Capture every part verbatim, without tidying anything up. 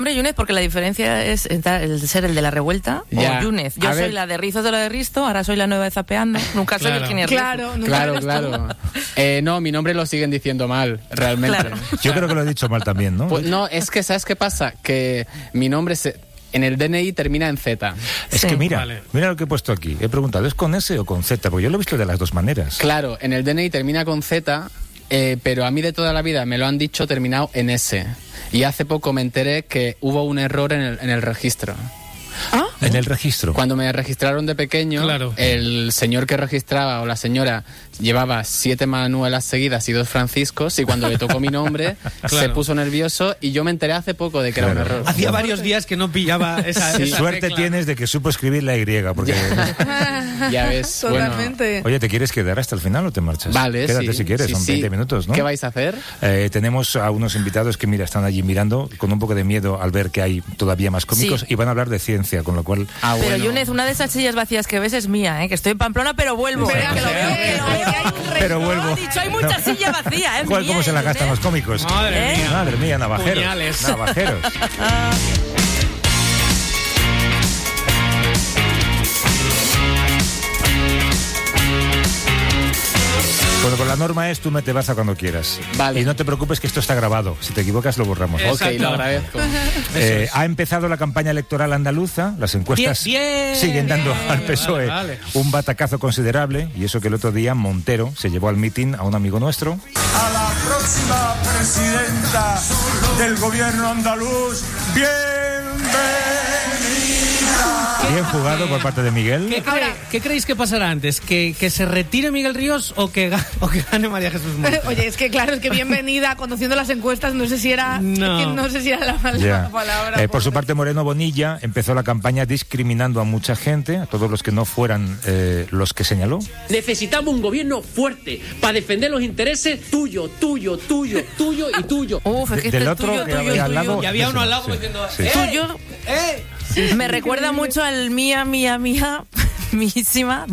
Hombre, Yúnez, porque la diferencia es el ser el de la revuelta ya. O Yúnez. Yo a soy ver. La de Rizos de la de Risto, ahora soy la nueva de Zapeando. Nunca claro. soy el quién es Claro, Rizo. Claro, claro. Eh, no, mi nombre lo siguen diciendo mal, realmente. Claro. Yo creo que lo he dicho mal también, ¿no? Pues no, es que ¿sabes qué pasa? Que mi nombre se, en el D N I termina en Z. Es sí. que mira, vale. mira lo que he puesto aquí. He preguntado, ¿es con S o con Z? Porque yo lo he visto de las dos maneras. Claro, en el D N I termina con Z, eh, pero a mí de toda la vida me lo han dicho terminado en S. Y hace poco me enteré que hubo un error en el, en el registro. ¿Ah? En el registro. Cuando me registraron de pequeño, claro. el señor que registraba o la señora llevaba siete Manuelas seguidas y dos Franciscos, y cuando le tocó mi nombre claro. se puso nervioso, y yo me enteré hace poco de que claro. era un error. Hacía varios días que no pillaba esa, sí. esa Suerte tecla. Tienes de que supo escribir la Y, porque... ya ves, totalmente. Bueno. Oye, ¿te quieres quedar hasta el final o te marchas? Vale, Quédate sí, si quieres, sí, son sí. veinte minutos, ¿no? ¿Qué vais a hacer? Eh, tenemos a unos invitados que, mira, están allí mirando con un poco de miedo al ver que hay todavía más cómicos sí. y van a hablar de ciencia, con lo cual... Ah, pero bueno. Yúnez, una de esas sillas vacías que ves es mía, ¿eh? Que estoy en Pamplona, pero vuelvo. Pero, ¿eh? Que lo veo, que lo veo. Pero vuelvo. No, dicho, hay mucha no. silla vacía, ¿eh? ¿Cuál, mía, ¿Cómo se la ¿eh? gastan los cómicos? Madre ¿Eh? mía. Madre mía, navajeros. Puñales. Navajeros. Bueno, pues la norma es tú mete baza cuando quieras. Vale. Y no te preocupes que esto está grabado. Si te equivocas lo borramos. Exacto. Ok, lo agradezco. Eh, ha empezado la campaña electoral andaluza. Las encuestas bien, bien, siguen dando bien, al P S O E vale, vale. un batacazo considerable. Y eso que el otro día Montero se llevó al mitin a un amigo nuestro. A la próxima presidenta del gobierno andaluz, bienvenida. Bien jugado por parte de Miguel. ¿Qué, cree, ¿Qué creéis que pasará antes? ¿Que, que se retire Miguel Ríos o que, ga, o que gane María Jesús Montero? Oye, es que claro, es que bienvenida, conociendo las encuestas, no sé si era, no. Es que no sé si era la, yeah. la palabra. Eh, por su parte, Moreno Bonilla empezó la campaña discriminando a mucha gente, a todos los que no fueran eh, los que señaló. Necesitamos un gobierno fuerte para defender los intereses tuyo, tuyo, tuyo, tuyo y tuyo. Uf, es que De, del este otro tuyo, que tuyo, había al tuyo. lado. Y había uno al lado sí, diciendo, sí. ¡eh! Tuyo. ¡Eh! Sí, me recuerda increíble. Mucho al mía, mía, mía, mísima.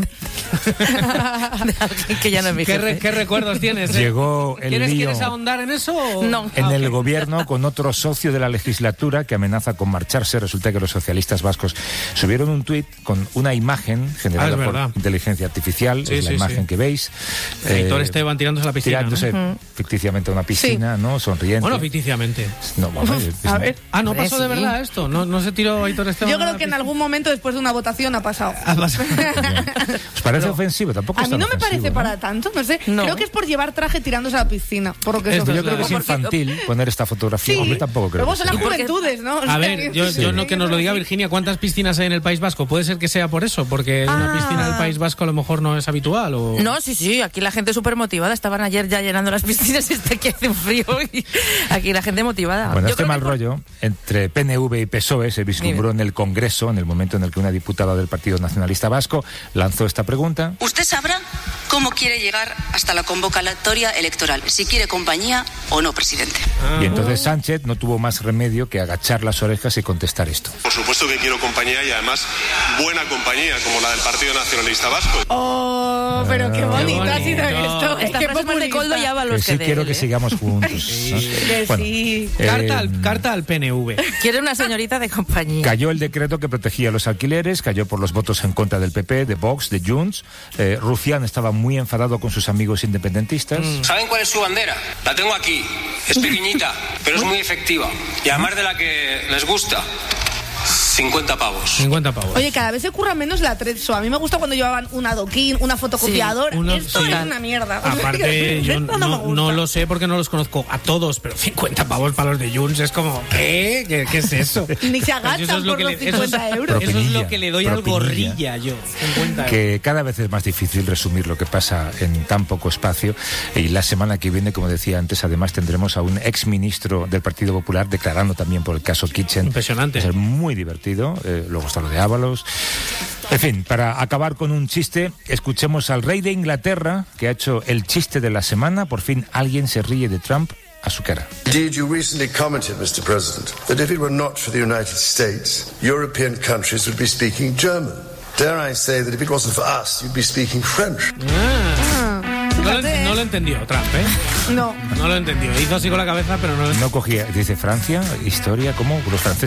De alguien que ya no es mi ¿Qué, jefe. re, ¿Qué recuerdos tienes? Eh? Llegó el ¿Quieres, lío ¿Quieres ahondar en eso? O? No. En ah, el okay. gobierno con otro socio de la legislatura que amenaza con marcharse. Resulta que los socialistas vascos subieron un tuit con una imagen generada ah, por inteligencia artificial, sí, es la sí, imagen sí. que veis. Aitor eh, Esteban tirándose a la piscina. Tirándose ¿no? ficticiamente a una piscina, sí. ¿no? Sonriente. Bueno, ficticiamente. No, bueno, es, a ver. Ah, ¿no pasó sí. de verdad esto? ¿No, no se tiró Aitor Esteban? Yo creo que en algún momento después de una votación ha pasado. Ha pasado. ¿Os parece Pero ofensivo? Tampoco a es mí tan no me ofensivo, parece ¿no? para tanto, no sé. No. Creo que es por llevar traje tirándose a la piscina. Por lo que Es eso Yo creo que es porque- infantil poner esta fotografía. Sí. Hombre, tampoco creo Luego que son sea. las juventudes, ¿no? O A sea, ver, yo, sí. yo no que nos lo diga Virginia, ¿cuántas piscinas hay en el País Vasco? Puede ser que sea por eso, porque Ah. una piscina del País Vasco a lo mejor no es habitual. O... No, sí, sí, aquí la gente súper motivada. Estaban ayer ya llenando las piscinas y está que hace un frío. Y aquí la gente motivada. Bueno, Yo este creo mal que por- rollo entre P N V y P S O E se vislumbró en el Congreso en el momento en el que una diputada del Partido Nacionalista Vasco lanzó esta pregunta. Usted sabrá cómo quiere llegar hasta la convocatoria electoral, si quiere compañía o no, presidente. Y entonces Sánchez no tuvo más remedio que agachar las orejas y contestar esto. Por supuesto que quiero compañía y además buena compañía, como la del Partido Nacionalista Vasco. Oh, pero qué bonito ha sido esto. Esta Qué frase más de populista. Coldo ya va a los Que que sí de quiero él, que ¿eh? sigamos juntos. Sí. ¿no? Que Bueno, sí. Carta, eh, al, carta al P N V. Quiere una señorita de compañía. Cayó el decreto que protegía los alquileres, cayó por los votos en contra del P P, de Vox, de Junts. Eh, Rufián estaba muy enfadado con sus amigos independentistas. Mm. ¿Saben cuál es su bandera? La tengo aquí. Es pequeñita, pero es muy efectiva. Y además de la que les gusta. cincuenta pavos. cincuenta pavos. Oye, cada vez se curra menos la Trezzo. A mí me gusta cuando llevaban un adoquín, una fotocopiadora. Sí, uno- Esto sí. es una mierda. Aparte, yo Esto no me no, gusta. no lo sé porque no los conozco a todos, pero cincuenta pavos para los de Junts es como, ¿qué? ¿Qué, qué es eso? Ni se Pues agachan eso es lo por que los le- eso es- cincuenta euros. Eso es lo que le doy al Propinilla. gorrilla yo. cincuenta euros. Que cada vez es más difícil resumir lo que pasa en tan poco espacio. Y la semana que viene, como decía antes, además tendremos a un exministro del Partido Popular declarando también por el caso Kitchen. Impresionante. Va a ser muy divertido. Eh, luego está lo de Ábalos. En fin, para acabar con un chiste, escuchemos al rey de Inglaterra, que ha hecho el chiste de la semana. Por fin alguien se ríe de Trump a su cara. Indeed, you recently commented, Mister President, that if it were not for the United States, European countries would be speaking German. Dare I say that if it wasn't for us, you'd be speaking French. No lo, no lo lo entendió Trump, ¿eh? No. No lo entendió. Hizo así con la cabeza, pero no lo entendió. No cogía, dice Francia, historia, ¿cómo? Los franceses